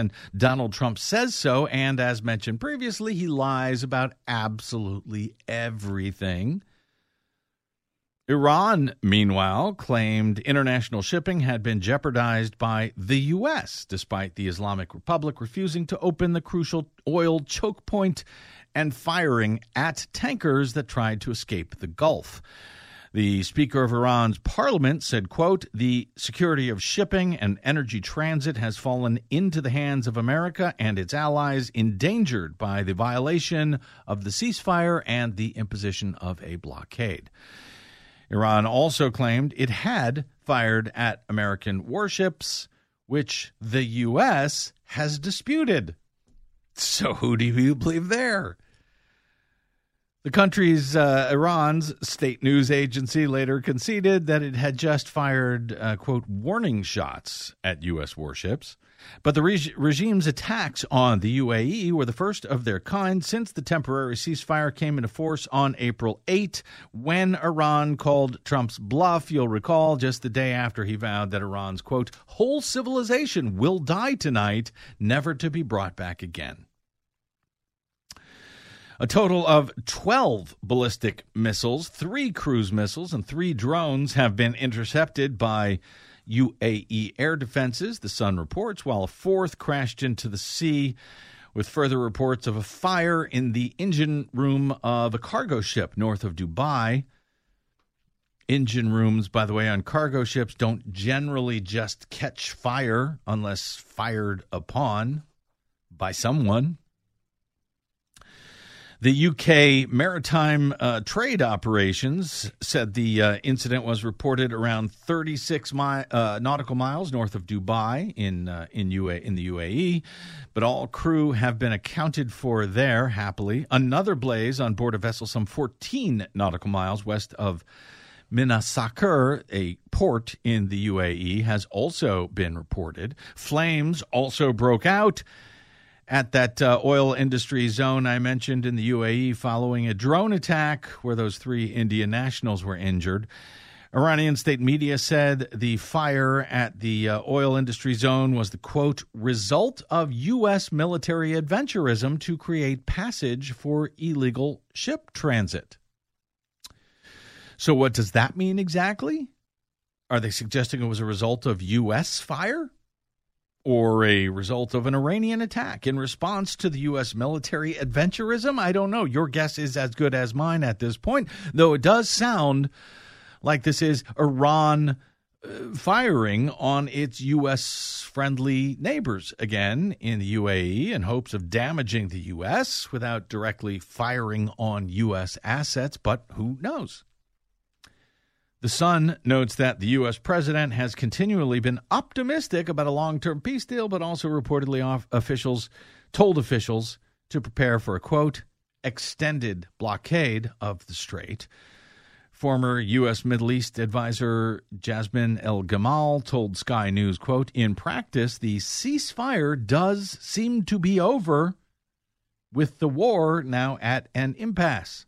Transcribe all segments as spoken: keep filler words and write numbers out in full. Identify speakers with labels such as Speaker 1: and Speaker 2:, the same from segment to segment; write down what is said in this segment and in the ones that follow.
Speaker 1: Donald Trump says so, and as mentioned previously, he lies about absolutely everything. Iran, meanwhile, claimed international shipping had been jeopardized by the U S, despite the Islamic Republic refusing to open the crucial oil choke point and firing at tankers that tried to escape the Gulf. The Speaker of Iran's parliament said, quote, "The security of shipping and energy transit has fallen into the hands of America and its allies, endangered by the violation of the ceasefire and the imposition of a blockade." Iran also claimed it had fired at American warships, which the U S has disputed. So who do you believe there? The country's, uh, Iran's state news agency later conceded that it had just fired, uh, quote, warning shots at U S warships. But the reg- regime's attacks on the U A E were the first of their kind since the temporary ceasefire came into force on April eighth, when Iran called Trump's bluff, you'll recall, just the day after he vowed that Iran's, quote, "whole civilization will die tonight, never to be brought back again." A total of twelve ballistic missiles, three cruise missiles, and three drones have been intercepted by U A E air defenses, the Sun reports, while a fourth crashed into the sea, with further reports of a fire in the engine room of a cargo ship north of Dubai. Engine rooms, by the way, on cargo ships don't generally just catch fire unless fired upon by someone. The U K Maritime uh, Trade Operations said the uh, incident was reported around thirty-six mi- uh, nautical miles north of Dubai in uh, in, U A- in the U A E, but all crew have been accounted for there, happily. Another blaze on board a vessel some fourteen nautical miles west of Minasakir, a port in the U A E, has also been reported. Flames also broke out at that uh, oil industry zone I mentioned in the U A E following a drone attack where those three Indian nationals were injured. Iranian state media said the fire at the uh, oil industry zone was the, quote, "result of U S military adventurism to create passage for illegal ship transit." So what does that mean exactly? Are they suggesting it was a result of U S fire? Or a result of an Iranian attack in response to the U S military adventurism? I don't know. Your guess is as good as mine at this point, though it does sound like this is Iran uh, firing on its U S-friendly neighbors again in the U A E in hopes of damaging the U S without directly firing on U S assets, but who knows? The Sun notes that the U S president has continually been optimistic about a long-term peace deal, but also reportedly off officials told officials to prepare for a, quote, "extended blockade of the strait." Former U S Middle East advisor Jasmine El-Gamal told Sky News, quote, "in practice, the ceasefire does seem to be over, with the war now at an impasse."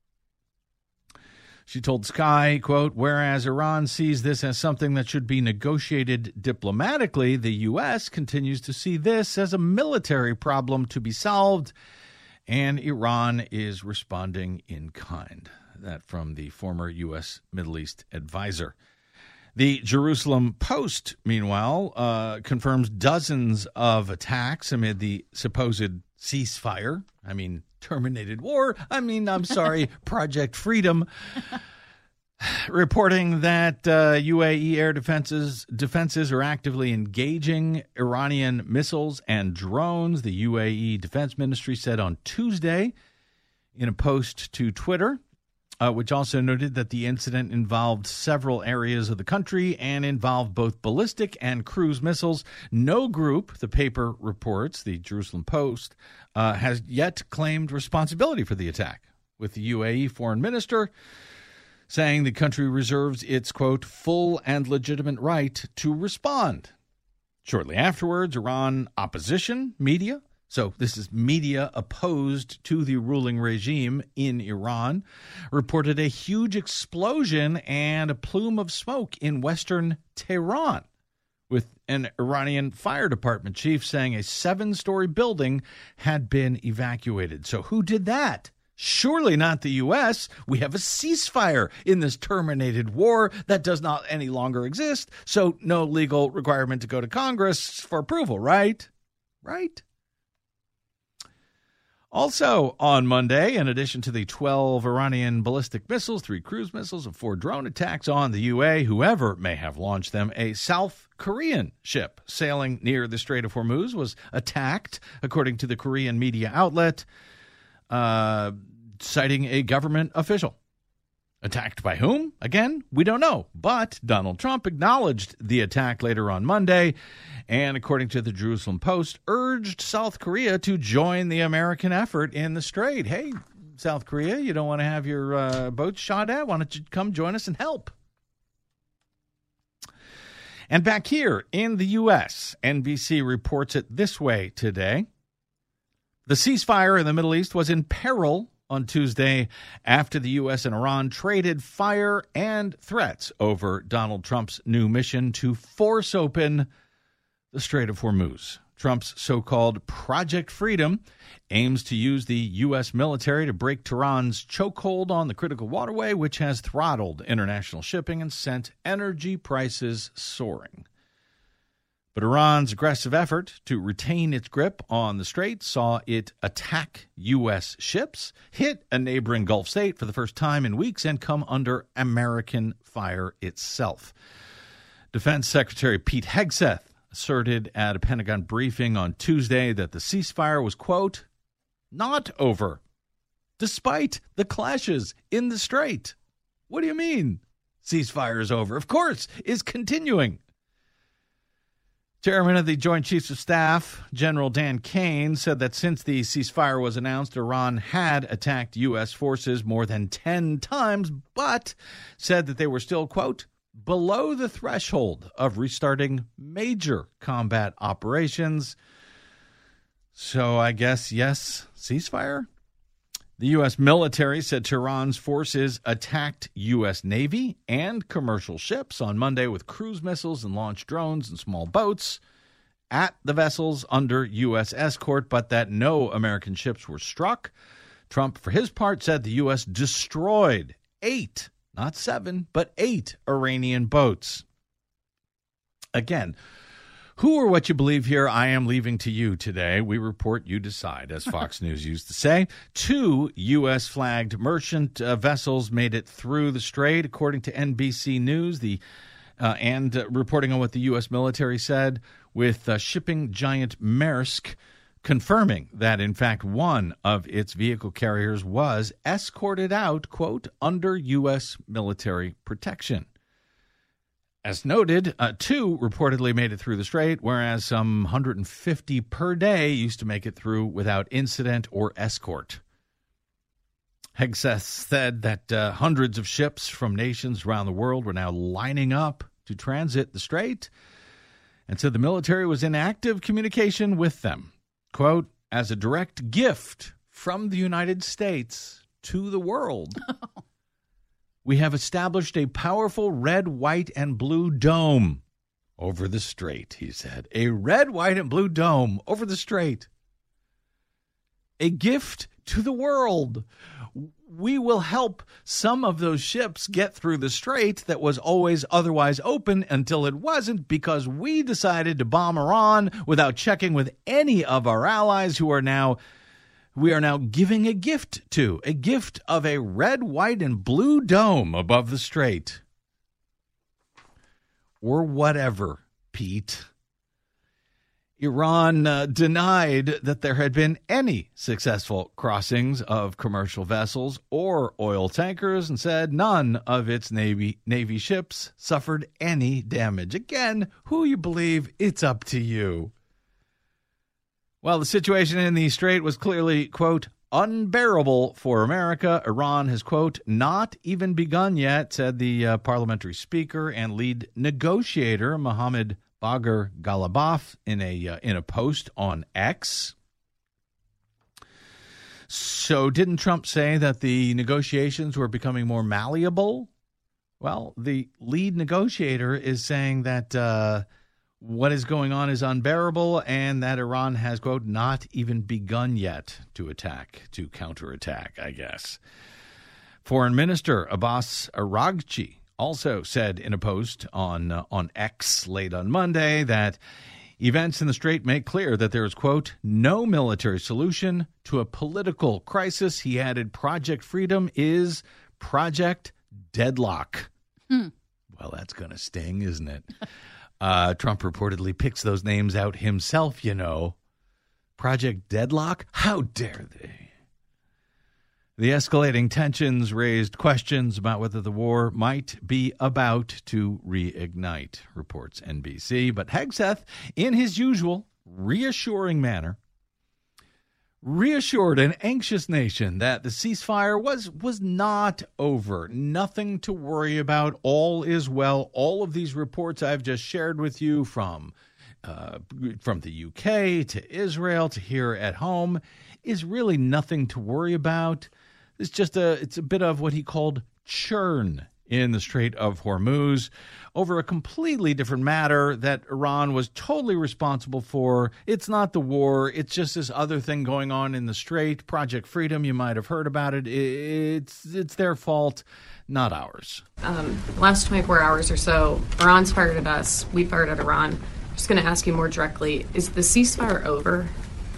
Speaker 1: She told Sky, quote, "whereas Iran sees this as something that should be negotiated diplomatically, the U S continues to see this as a military problem to be solved, and Iran is responding in kind." That from the former U S Middle East advisor. The Jerusalem Post, meanwhile, uh, confirms dozens of attacks amid the supposed ceasefire. I mean, terminated war. I mean, I'm sorry, Project Freedom. Reporting that uh, U A E air defenses defenses are actively engaging Iranian missiles and drones, the U A E Defense Ministry said on Tuesday in a post to Twitter. Uh, which also noted that the incident involved several areas of the country and involved both ballistic and cruise missiles. No group, the paper reports, the Jerusalem Post, uh, has yet claimed responsibility for the attack, with the U A E foreign minister saying the country reserves its, quote, "full and legitimate right to respond." Shortly afterwards, Iran opposition media, so this is media opposed to the ruling regime in Iran, reported a huge explosion and a plume of smoke in western Tehran, with an Iranian fire department chief saying a seven-story building had been evacuated. So who did that? Surely not the U S. We have a ceasefire in this terminated war that does not any longer exist, so no legal requirement to go to Congress for approval, right? Right? Also on Monday, in addition to the twelve Iranian ballistic missiles, three cruise missiles, and four drone attacks on the U A, whoever may have launched them, a South Korean ship sailing near the Strait of Hormuz was attacked, according to the Korean media outlet, uh, citing a government official. Attacked by whom? Again, we don't know. But Donald Trump acknowledged the attack later on Monday, and according to the Jerusalem Post, urged South Korea to join the American effort in the Strait. Hey, South Korea, you don't want to have your uh, boats shot at? Why don't you come join us and help? And back here in the U S, N B C reports it this way today. The ceasefire in the Middle East was in peril on Tuesday after the U S and Iran traded fire and threats over Donald Trump's new mission to force open the Strait of Hormuz. Trump's so-called Project Freedom aims to use the U S military to break Tehran's chokehold on the critical waterway, which has throttled international shipping and sent energy prices soaring. But Iran's aggressive effort to retain its grip on the strait saw it attack U S ships, hit a neighboring Gulf state for the first time in weeks, and come under American fire itself. Defense Secretary Pete Hegseth asserted at a Pentagon briefing on Tuesday that the ceasefire was, quote, not over, despite the clashes in the strait. What do you mean ceasefire is over? Of course, it's continuing. Chairman of the Joint Chiefs of Staff, General Dan Kane, said that since the ceasefire was announced, Iran had attacked U S forces more than ten times, but said that they were still, quote, below the threshold of restarting major combat operations. So I guess, yes, ceasefire? The U S military said Tehran's forces attacked U S Navy and commercial ships on Monday with cruise missiles and launched drones and small boats at the vessels under U S escort, but that no American ships were struck. Trump, for his part, said the U S destroyed eight, not seven, but eight Iranian boats. Again, who or what you believe here, I am leaving to you today. We report, you decide, as Fox News used to say. Two U S-flagged merchant uh, vessels made it through the strait, according to N B C News, the uh, and uh, reporting on what the U S military said, with uh, shipping giant Maersk confirming that, in fact, one of its vehicle carriers was escorted out, quote, under U S military protection. As noted, uh, two reportedly made it through the strait, whereas some one hundred fifty per day used to make it through without incident or escort. Hegseth said that uh, hundreds of ships from nations around the world were now lining up to transit the strait, and said the military was in active communication with them, quote, as a direct gift from the United States to the world. We have established a powerful red, white, and blue dome over the strait, he said. A red, white, and blue dome over the strait. A gift to the world. We will help some of those ships get through the strait that was always otherwise open until it wasn't, because we decided to bomb Iran without checking with any of our allies who are now We are now giving a gift to, a gift of a red, white, and blue dome above the strait. Or whatever, Pete. Iran uh, denied that there had been any successful crossings of commercial vessels or oil tankers, and said none of its Navy, Navy ships suffered any damage. Again, who you believe, it's up to you. While the situation in the strait was clearly, quote, unbearable for America, Iran has, quote, not even begun yet, said the uh, parliamentary speaker and lead negotiator Mohammed Bagher Ghalibaf in a uh, in a post on X. So didn't Trump say that the negotiations were becoming more malleable? Well, the lead negotiator is saying that uh, what is going on is unbearable, and that Iran has, quote, not even begun yet to attack, to counterattack, I guess. Foreign Minister Abbas Araghchi also said in a post on uh, on X late on Monday that events in the Strait make clear that there is, quote, no military solution to a political crisis. He added, Project Freedom is Project Deadlock. Hmm. Well, that's going to sting, isn't it? uh, Trump reportedly picks those names out himself, you know. Project Deadlock? How dare they? The escalating tensions raised questions about whether the war might be about to reignite, reports N B C. But Hegseth, in his usual reassuring manner, reassured an anxious nation that the ceasefire was, was not over. Nothing to worry about. All is well. All of these reports I've just shared with you from, uh, from the U K to Israel to here at home is really nothing to worry about. It's just a it's a bit of what he called churn in the Strait of Hormuz over a completely different matter that Iran was totally responsible for. It's not the war. It's just this other thing going on in the Strait. Project Freedom, you might have heard about it. It's it's their fault, not ours.
Speaker 2: Um, last twenty-four hours or so, Iran's fired at us. We fired at Iran. I'm just going to ask you more directly. Is the ceasefire over?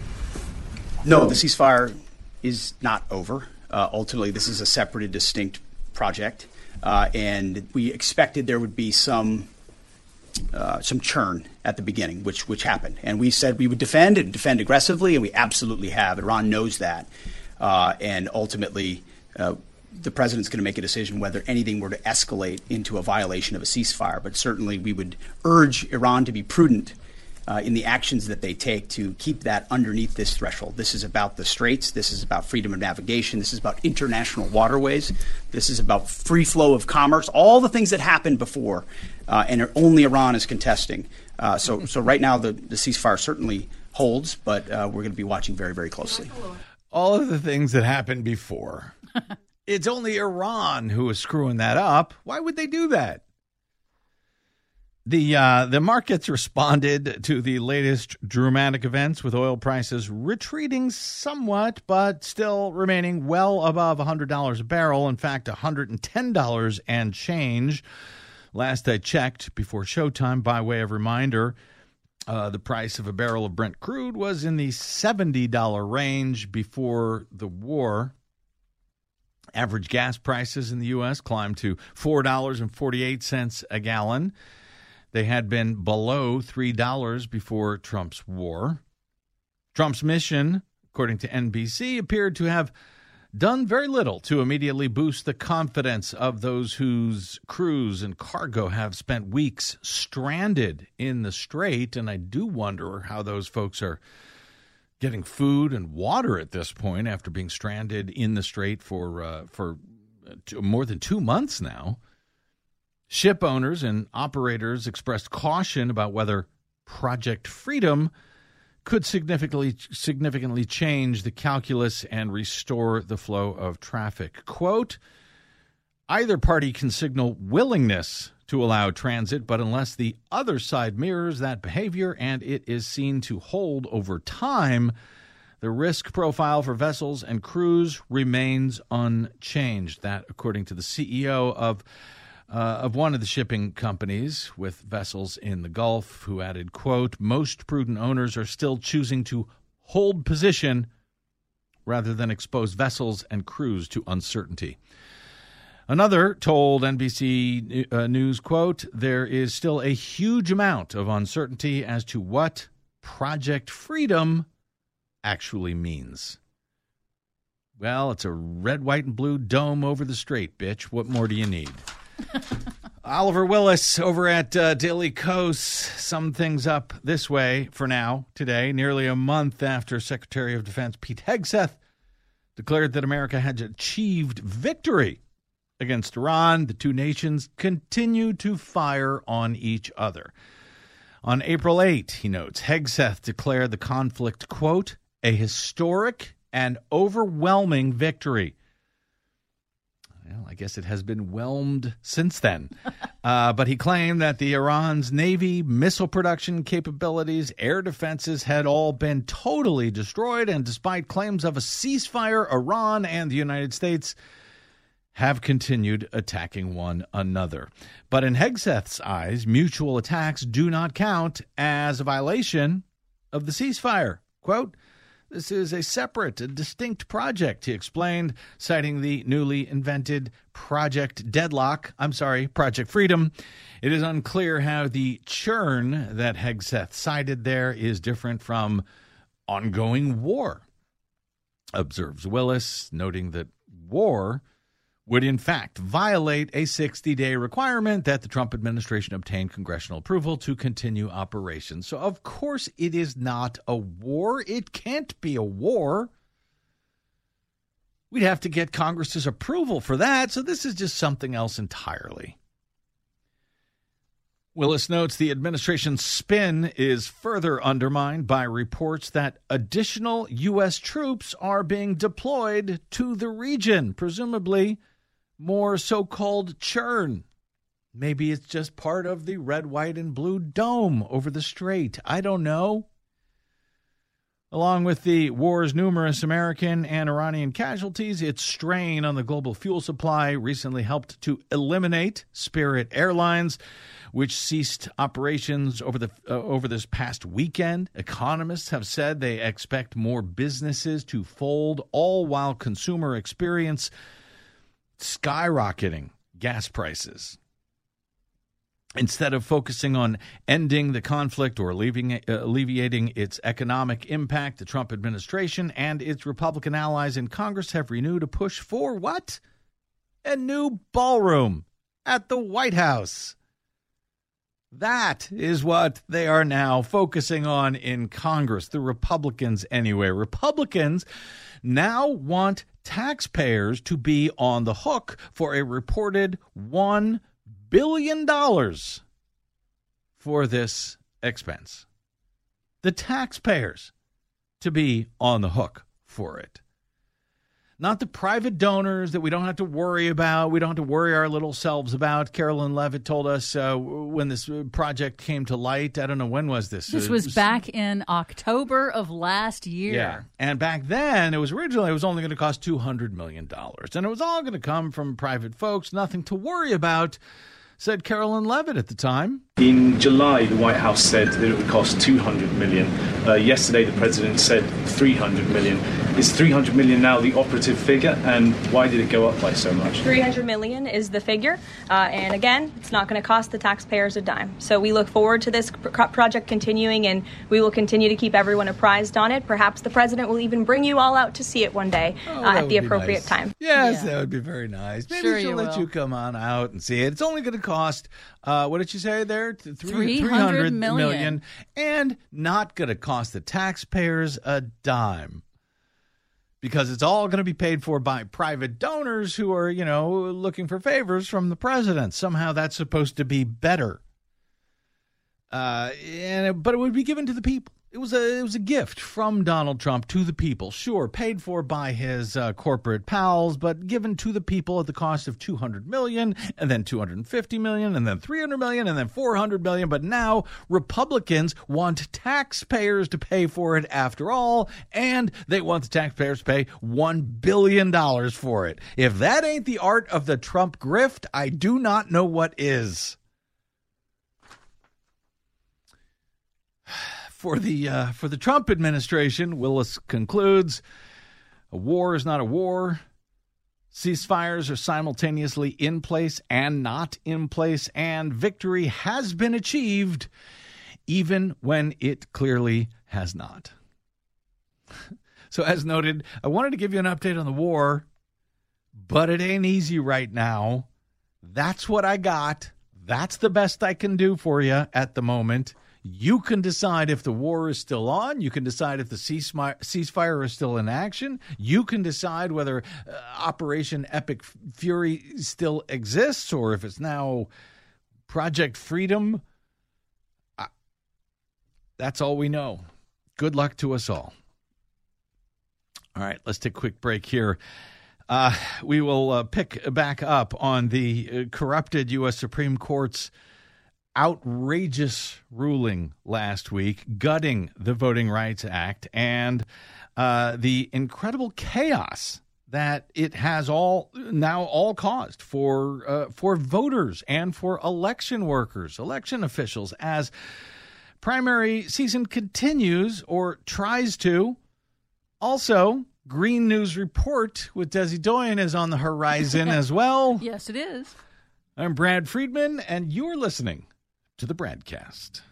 Speaker 3: No, the ceasefire is not over. Uh, ultimately, this is a separate and distinct project, uh, and we expected there would be some uh, some churn at the beginning, which which happened. And we said we would defend and defend aggressively, and we absolutely have. Iran knows that, uh, and ultimately, uh, the president's going to make a decision whether anything were to escalate into a violation of a ceasefire. But certainly, we would urge Iran to be prudent Uh, in the actions that they take to keep that underneath this threshold. This is about the straits. This is about freedom of navigation. This is about international waterways. This is about free flow of commerce, all the things that happened before, uh, and only Iran is contesting. Uh, so, so right now the, the ceasefire certainly holds, but uh, we're going to be watching very, very closely.
Speaker 1: All of the things that happened before. It's only Iran who is screwing that up. Why would they do that? The uh, the markets responded to the latest dramatic events, with oil prices retreating somewhat, but still remaining well above one hundred dollars a barrel. In fact, one hundred ten dollars and change. Last I checked before showtime, by way of reminder, uh, the price of a barrel of Brent crude was in the seventy dollars range before the war. Average gas prices in the U S climbed to four dollars and forty-eight cents a gallon. They had been below three dollars before Trump's war. Trump's mission, according to N B C, appeared to have done very little to immediately boost the confidence of those whose crews and cargo have spent weeks stranded in the Strait. And I do wonder how those folks are getting food and water at this point after being stranded in the Strait for, uh, for more than two months now. Ship owners and operators expressed caution about whether Project Freedom could significantly significantly change the calculus and restore the flow of traffic. Quote, either party can signal willingness to allow transit, but unless the other side mirrors that behavior and it is seen to hold over time, the risk profile for vessels and crews remains unchanged. That, according to the C E O of Uh, of one of the shipping companies with vessels in the Gulf, who added, quote, most prudent owners are still choosing to hold position rather than expose vessels and crews to uncertainty. Another told N B C uh, News, quote, there is still a huge amount of uncertainty as to what Project Freedom actually means. Well, it's a red, white, and blue dome over the strait, bitch. What more do you need? Oliver Willis over at uh, Daily Kos summed things up this way for now, today, nearly a month after Secretary of Defense Pete Hegseth declared that America had achieved victory against Iran. The two nations continue to fire on each other. On April eighth, he notes, Hegseth declared the conflict, quote, a historic and overwhelming victory. Well, I guess it has been whelmed since then. uh, but he claimed that the Iran's Navy missile production capabilities, air defenses had all been totally destroyed. And despite claims of a ceasefire, Iran and the United States have continued attacking one another. But in Hegseth's eyes, mutual attacks do not count as a violation of the ceasefire. Quote, "This is a separate, a distinct project," he explained, citing the newly invented Project Deadlock. I'm sorry, Project Freedom. It is unclear how the churn that Hegseth cited there is different from ongoing war, observes Willis, noting that war would in fact violate a sixty-day requirement that the Trump administration obtain congressional approval to continue operations. So, of course, it is not a war. It can't be a war. We'd have to get Congress's approval for that, so this is just something else entirely. Willis notes the administration's spin is further undermined by reports that additional U S troops are being deployed to the region, presumably more so-called churn. Maybe it's just part of the red, white, and blue dome over the strait. I don't know. Along with the war's numerous American and Iranian casualties, its strain on the global fuel supply recently helped to eliminate Spirit Airlines, which ceased operations over the uh, over this past weekend. Economists have said they expect more businesses to fold, all while consumer experience skyrocketing gas prices. Instead of focusing on ending the conflict or alleviating, uh, alleviating its economic impact, the Trump administration and its Republican allies in Congress have renewed a push for what? A new ballroom at the White House. That is what they are now focusing on in Congress, the Republicans anyway. Republicans now want taxpayers to be on the hook for a reported one billion dollars for this expense. The taxpayers to be on the hook for it. Not the private donors that we don't have to worry about, we don't have to worry our little selves about. Carolyn Levitt told us uh, when this project came to light, I don't know, when was this?
Speaker 4: This was back in October of last year.
Speaker 1: Yeah, and back then, it was originally, it was only going to cost two hundred million dollars. And it was all going to come from private folks, nothing to worry about, said Carolyn Levitt at the time.
Speaker 5: In July, the White House said that it would cost two hundred million dollars. Uh, yesterday, the president said three hundred million dollars. Is three hundred million dollars now the operative figure, and why did it go up by so much?
Speaker 6: three hundred million dollars is the figure, uh, and again, it's not going to cost the taxpayers a dime. So we look forward to this pro- project continuing, and we will continue to keep everyone apprised on it. Perhaps the president will even bring you all out to see it one day
Speaker 1: oh,
Speaker 6: uh, at the appropriate
Speaker 1: nice.
Speaker 6: time.
Speaker 1: Yes,
Speaker 4: yeah.
Speaker 1: that would be very nice. Maybe
Speaker 4: sure
Speaker 1: she'll
Speaker 4: you
Speaker 1: let
Speaker 4: will.
Speaker 1: you come on out and see it. It's only going to cost, uh, what did you say there? Three,
Speaker 4: three hundred million.
Speaker 1: million, and not going to cost the taxpayers a dime. Because it's all going to be paid for by private donors who are, you know, looking for favors from the president. Somehow that's supposed to be better. Uh, and but it would be given to the people. It was a it was a gift from Donald Trump to the people. Sure, paid for by his uh, corporate pals, but given to the people at the cost of two hundred million dollars, and then two hundred fifty million dollars, and then three hundred million dollars, and then four hundred million dollars. But now Republicans want taxpayers to pay for it after all, and they want the taxpayers to pay one billion dollars for it. If that ain't the art of the Trump grift, I do not know what is. For the uh, for the Trump administration, Willis concludes, a war is not a war. Ceasefires are simultaneously in place and not in place, and victory has been achieved, even when it clearly has not. So as noted, I wanted to give you an update on the war, but it ain't easy right now. That's what I got. That's the best I can do for you at the moment. You can decide if the war is still on. You can decide if the ceasefire is still in action. You can decide whether uh, Operation Epic Fury still exists or if it's now Project Freedom. I, that's all we know. Good luck to us all. All right, let's take a quick break here. Uh, we will uh, pick back up on the uh, corrupted U S Supreme Court's outrageous ruling last week, gutting the Voting Rights Act, and uh, the incredible chaos that it has all now all caused for uh, for voters and for election workers, election officials, as primary season continues or tries to. Also, Green News Report with Desi Doyen is on the horizon as well.
Speaker 4: Yes, it is.
Speaker 1: I'm Brad Friedman, and you're listening to the Bradcast.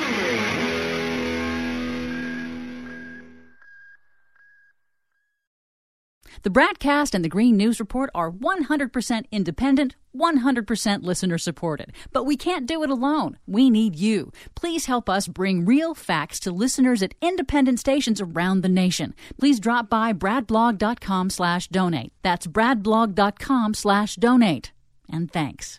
Speaker 4: The Bradcast and the Green News Report are one hundred percent independent, one hundred percent listener supported. But we can't do it alone. We need you. Please help us bring real facts to listeners at independent stations around the nation. Please drop by bradblog.com slash donate. That's bradblog.com slash donate. And thanks.